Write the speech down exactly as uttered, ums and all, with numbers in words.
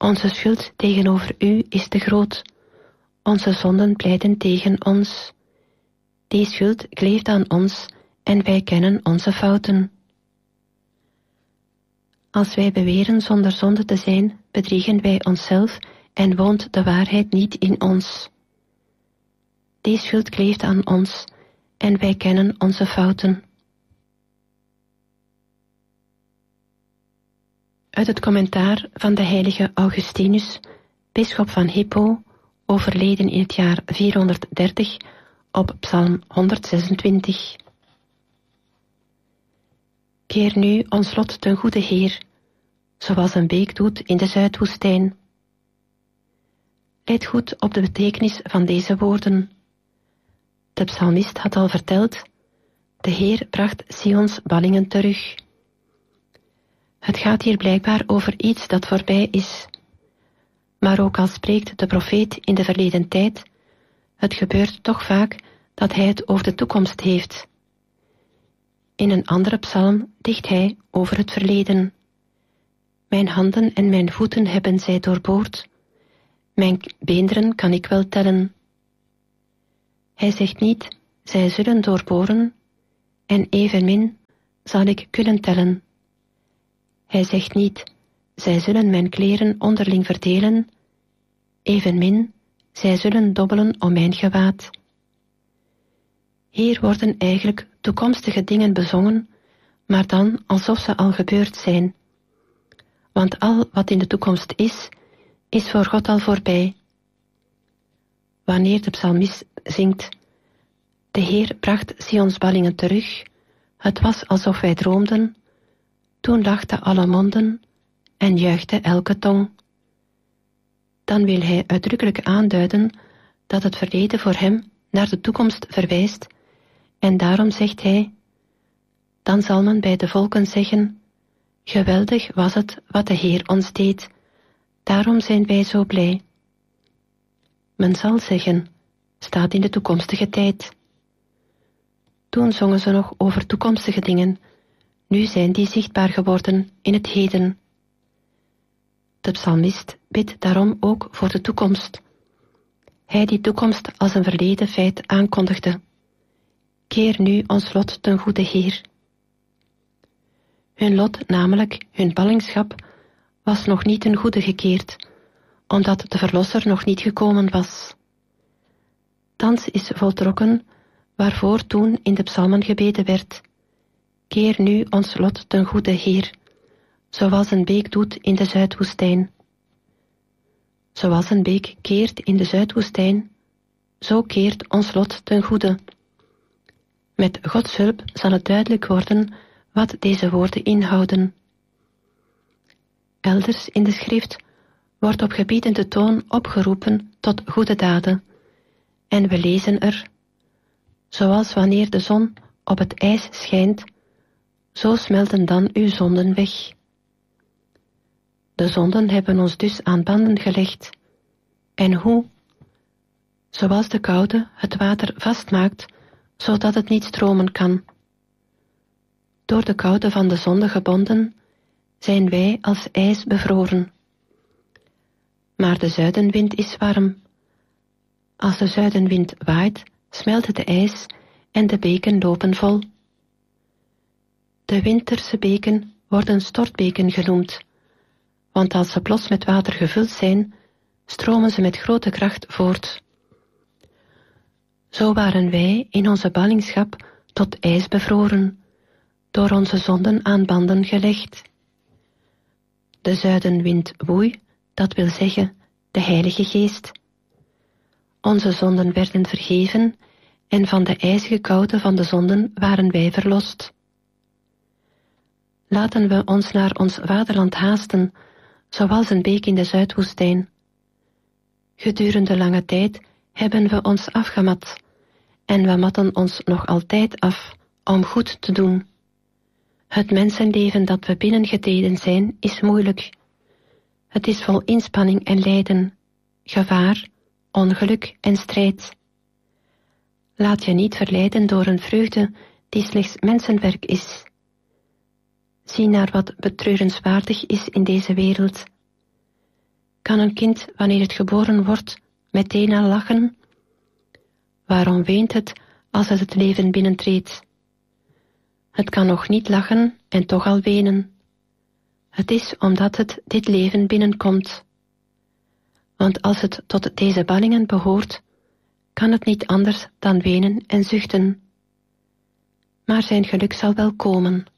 Onze schuld tegenover u is te groot. Onze zonden pleiten tegen ons. Die schuld kleeft aan ons en wij kennen onze fouten. Als wij beweren zonder zonde te zijn, bedriegen wij onszelf en woont de waarheid niet in ons. Die schuld kleeft aan ons en wij kennen onze fouten. Uit het commentaar van de heilige Augustinus, bisschop van Hippo, overleden in het jaar vierhonderddertig, op Psalm honderdzesentwintig. Keer nu ons lot ten goede Heer, zoals een beek doet in de Zuidwoestijn. Let goed op de betekenis van deze woorden. De psalmist had al verteld, de Heer bracht Sions ballingen terug. Het gaat hier blijkbaar over iets dat voorbij is. Maar ook al spreekt de profeet in de verleden tijd, het gebeurt toch vaak dat hij het over de toekomst heeft. In een andere psalm dicht hij over het verleden. Mijn handen en mijn voeten hebben zij doorboord. Mijn beenderen kan ik wel tellen. Hij zegt niet, zij zullen doorboren, en evenmin zal ik kunnen tellen. Hij zegt niet, zij zullen mijn kleren onderling verdelen, evenmin, zij zullen dobbelen om mijn gewaad. Hier worden eigenlijk toekomstige dingen bezongen, maar dan alsof ze al gebeurd zijn. Want al wat in de toekomst is, is voor God al voorbij. Wanneer de psalmist zingt, de Heer bracht Sions ballingen terug, het was alsof wij droomden, toen lachten alle monden en juichte elke tong. Dan wil hij uitdrukkelijk aanduiden dat het verleden voor hem naar de toekomst verwijst, en daarom zegt hij, dan zal men bij de volken zeggen, geweldig was het wat de Heer ons deed, daarom zijn wij zo blij. Men zal zeggen, staat in de toekomstige tijd. Toen zongen ze nog over toekomstige dingen, nu zijn die zichtbaar geworden in het heden. De psalmist bidt daarom ook voor de toekomst. Hij die toekomst als een verleden feit aankondigde. Keer nu ons lot ten goede Heer. Hun lot, namelijk hun ballingschap, was nog niet ten goede gekeerd, omdat de Verlosser nog niet gekomen was. Thans is voltrokken waarvoor toen in de psalmen gebeden werd. Keer nu ons lot ten goede Heer, zoals een beek doet in de Zuidwoestijn. Zoals een beek keert in de Zuidwoestijn, zo keert ons lot ten goede. Met Gods hulp zal het duidelijk worden wat deze woorden inhouden. Elders in de schrift wordt op gebiedende toon opgeroepen tot goede daden, en we lezen er, zoals wanneer de zon op het ijs schijnt, zo smelten dan uw zonden weg. De zonden hebben ons dus aan banden gelegd. En hoe? Zoals de koude het water vastmaakt, zodat het niet stromen kan. Door de koude van de zonde gebonden, zijn wij als ijs bevroren. Maar de zuidenwind is warm. Als de zuidenwind waait, smelt het ijs en de beken lopen vol. De winterse beken worden stortbeken genoemd, want als ze plots met water gevuld zijn, stromen ze met grote kracht voort. Zo waren wij in onze ballingschap tot ijs bevroren, door onze zonden aan banden gelegd. De zuidenwind woei, dat wil zeggen, de Heilige Geest. Onze zonden werden vergeven, en van de ijzige koude van de zonden waren wij verlost. Laten we ons naar ons vaderland haasten, zoals een beek in de Zuidwoestijn. Gedurende lange tijd hebben we ons afgemat, en we matten ons nog altijd af om goed te doen. Het mensenleven dat we binnengetreden zijn, is moeilijk. Het is vol inspanning en lijden, gevaar, ongeluk en strijd. Laat je niet verleiden door een vreugde die slechts mensenwerk is. Zie naar wat betreurenswaardig is in deze wereld. Kan een kind, wanneer het geboren wordt, meteen al lachen? Waarom weent het als het het leven binnentreedt? Het kan nog niet lachen en toch al wenen. Het is omdat het dit leven binnenkomt. Want als het tot deze ballingen behoort, kan het niet anders dan wenen en zuchten. Maar zijn geluk zal wel komen.